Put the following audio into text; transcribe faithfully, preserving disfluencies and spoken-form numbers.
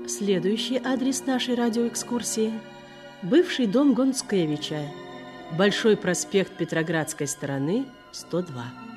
Следующий адрес нашей радиоэкскурсии – бывший дом Гонскевича, Большой проспект Петроградской стороны, сто два.